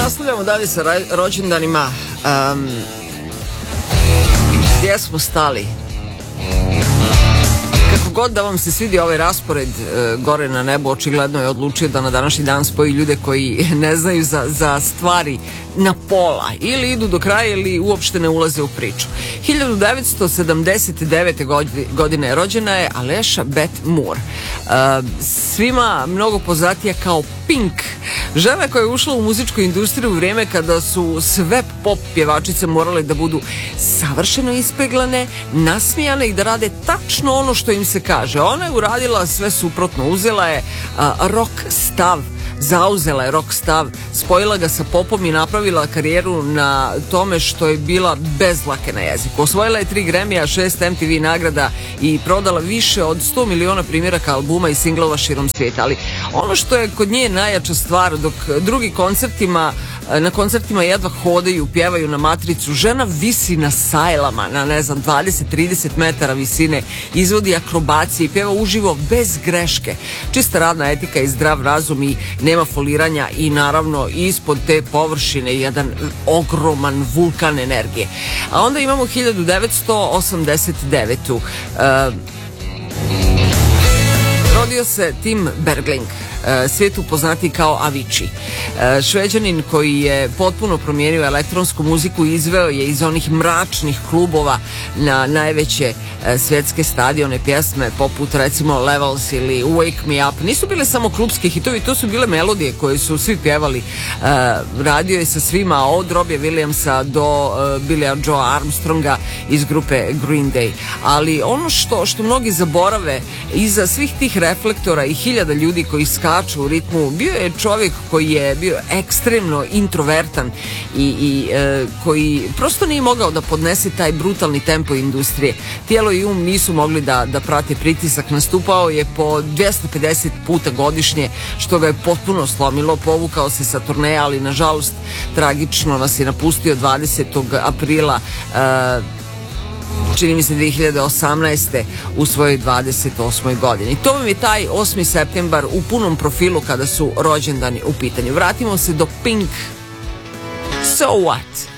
Nastavljamo dalje sa rođendanima. Gdje smo stali? Kako god da vam se svidi ovaj raspored gore na nebu, očigledno je odlučio da na današnji dan spoji ljude koji ne znaju za stvari na pola, ili idu do kraja ili uopšte ne ulaze u priču. 1979. godine rođena je Aleša Beth Moore, svima mnogo poznatija kao Pink, žena koja je ušla u muzičku industriju u vrijeme kada su sve pop pjevačice morale da budu savršeno ispeglane, nasmijane i da rade tačno ono što im se kaže. Ona je uradila sve suprotno, uzela je rock stav, zauzela je rock stav, spojila ga sa popom i napravila karijeru na tome što je bila bez dlake na jeziku. Osvojila je 3 Grammyja, 6 MTV nagrada i prodala više od 100 miliona primjeraka albuma i singlova širom svijeta. Ali ono što je kod nje najjača stvar, dok drugi na koncertima jedva hodaju, pjevaju na matricu, žena visi na sajlama na 20-30 metara visine, izvodi akrobacije i pjeva uživo bez greške. Čista radna etika i zdrav razum i nema foliranja i naravno ispod te površine jedan ogroman vulkan energije. A onda imamo 1989. Rodio se Tim Bergling, svijetu poznati kao Avicii. Šveđanin koji je potpuno promijenio elektronsku muziku i izveo je iz onih mračnih klubova na najveće svjetske stadione pjesme poput recimo Levels ili Wake Me Up. Nisu bile samo klubski hitovi, to su bile melodije koje su svi pjevali. Radio je sa svima od Robbie Williamsa do Billya Joe Armstronga iz grupe Green Day. Ali ono što mnogi zaborave, iza svih tih reflektora i hiljada ljudi koji skaču u ritmu, bio je čovjek koji je bio ekstremno introvertan i koji prosto nije mogao da podnese taj brutalni tempo industrije. Tijelo i um nisu mogli da prate pritisak. Nastupao je po 250 puta godišnje, što ga je potpuno slomilo. Povukao se sa turneja, ali nažalost tragično nas je napustio 20. aprila čini mi se 2018. u svojoj 28. godini. To vam je taj 8. septembar u punom profilu kada su rođendani u pitanju. Vratimo se do Pink. So what?